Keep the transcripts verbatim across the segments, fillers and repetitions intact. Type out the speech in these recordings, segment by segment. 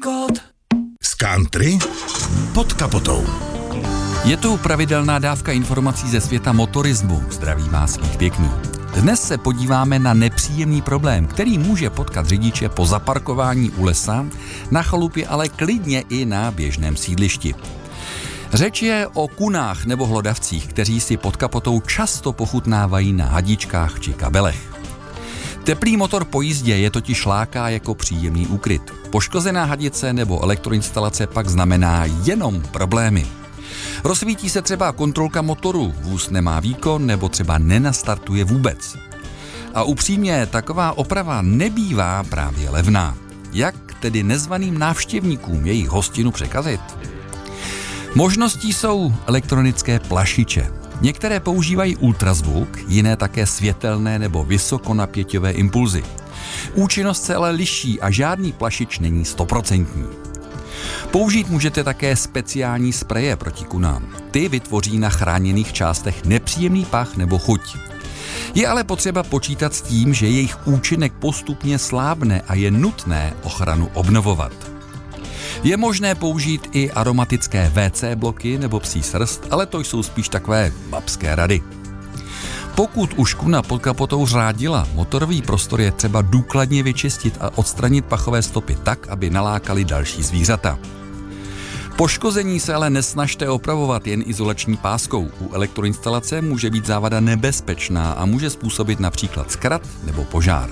kód. Z country pod kapotou. Je tu pravidelná dávka informací ze světa motorismu. Zdraví vás Vít Pěkný. Dnes se podíváme na nepříjemný problém, který může potkat řidiče po zaparkování u lesa, na chalupě, ale klidně i na běžném sídlišti. Řeč je o kunách nebo hlodavcích, kteří si pod kapotou často pochutnávají na hadičkách či kabelech. Teplý motor po jízdě je totiž láká jako příjemný úkryt. Poškozená hadice nebo elektroinstalace pak znamená jenom problémy. Rozsvítí se třeba kontrolka motoru, vůz nemá výkon nebo třeba nenastartuje vůbec. A upřímně, taková oprava nebývá právě levná. Jak tedy nezvaným návštěvníkům jejich hostinu překazit? Možností jsou elektronické plašiče. Některé používají ultrazvuk, jiné také světelné nebo vysokonapěťové impulzy. Účinnost se ale liší a žádný plašič není stoprocentní. Použít můžete také speciální spreje proti kunám. Ty vytvoří na chráněných částech nepříjemný pach nebo chuť. Je ale potřeba počítat s tím, že jejich účinek postupně slábne a je nutné ochranu obnovovat. Je možné použít i aromatické vé cé bloky nebo psí srst, ale to jsou spíš takové babské rady. Pokud už kuna pod kapotou řádila, motorový prostor je třeba důkladně vyčistit a odstranit pachové stopy tak, aby nalákali další zvířata. Poškození se ale nesnažte opravovat jen izolační páskou. U elektroinstalace může být závada nebezpečná a může způsobit například zkrat nebo požár.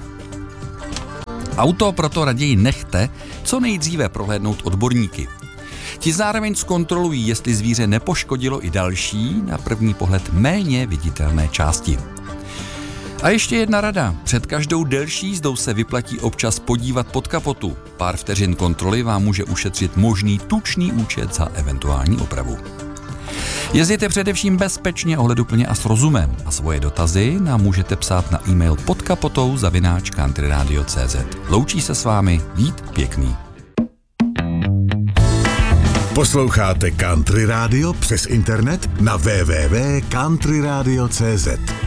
Auto proto raději nechte co nejdříve prohlédnout odborníky. Ti zároveň zkontrolují, jestli zvíře nepoškodilo i další, na první pohled méně viditelné části. A ještě jedna rada. Před každou delší jízdou se vyplatí občas podívat pod kapotu. Pár vteřin kontroly vám může ušetřit možný tučný účet za eventuální opravu. Jezděte především bezpečně, ohleduplně a s rozumem. A svoje dotazy nám můžete psát na e-mail podkapotou zavináč countryradio tečka cé zet. Loučí se s vámi Vít Pěkný. Posloucháte Country Radio přes internet na w w w tečka country radio tečka cé zet.